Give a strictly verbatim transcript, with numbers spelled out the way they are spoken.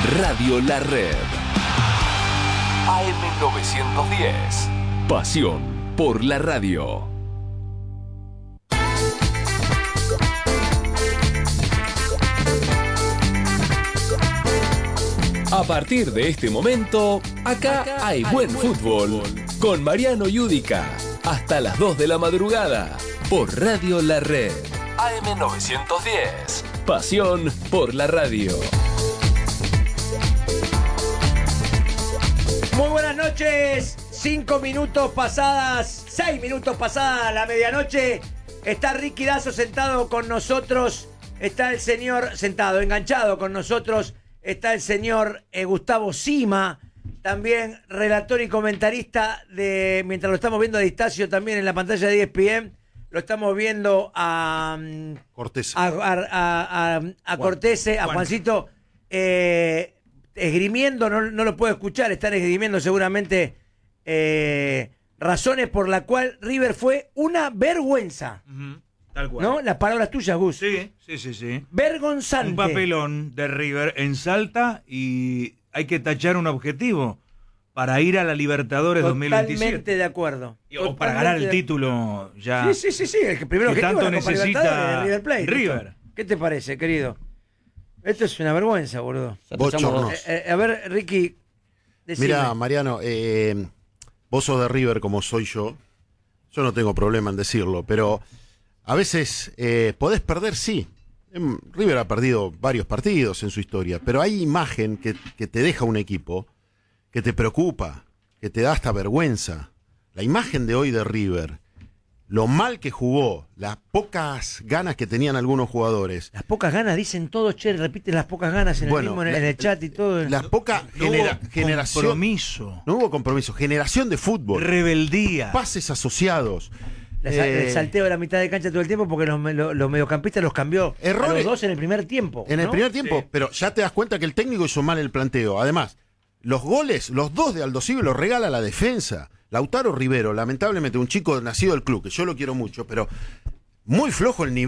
Radio La Red. A M novecientos diez. Pasión por la radio. A partir de este momento, acá, acá hay, hay buen, buen fútbol. fútbol. Con Mariano Yudica. Hasta las dos de la madrugada. Por Radio La Red. A M novecientos diez. Pasión por la radio. Muy buenas noches. Cinco minutos pasadas, seis minutos pasada la medianoche. Está Ricky Dazo sentado con nosotros. Está el señor sentado, enganchado con nosotros. Está el señor eh, Gustavo Sima, también relator y comentarista de, mientras lo estamos viendo a distancia también en la pantalla de E S P N, lo estamos viendo a Cortese, a, a, a, a, a Cortese, a Juancito, eh, esgrimiendo, no, no lo puedo escuchar, están esgrimiendo seguramente eh, razones por la cual River fue una vergüenza. Uh-huh. Tal cual. ¿No? Las palabras tuyas, Gus. Sí, sí, sí, sí. Vergonzante. Un papelón de River en Salta y hay que tachar un objetivo para ir a la Libertadores Totalmente dos mil veintisiete. de acuerdo. O Totalmente para ganar el título ya. Sí, sí, sí, sí. El primero que que tanto necesita de River Plate. River. ¿Qué te parece, querido? Esto es una vergüenza, boludo. Bochornos. Eh, eh, a ver, Ricky, decime. Mirá, Mariano, eh, vos sos de River como soy yo. Yo no tengo problema en decirlo, pero a veces eh, podés perder, sí. River ha perdido varios partidos en su historia, pero hay imagen que, que te deja un equipo que te preocupa, que te da hasta vergüenza. La imagen de hoy de River, lo mal que jugó, las pocas ganas que tenían algunos jugadores. Las pocas ganas, dicen todos, che, repiten las pocas ganas en, bueno, el, mismo, en, la, en el chat y todo. La poca no genera, hubo generación. Compromiso. No hubo compromiso. Generación de fútbol. Rebeldía. Pases asociados. La, eh, el salteo de la mitad de cancha todo el tiempo porque los, los, los mediocampistas los cambió errores, a los dos en el primer tiempo. En el ¿no? primer tiempo, Sí. Pero ya te das cuenta que el técnico hizo mal el planteo. Además, los goles, los dos de Aldo Civi los regala la defensa. Lautaro Rivero, lamentablemente un chico nacido del club, que yo lo quiero mucho, pero muy flojo el nivel.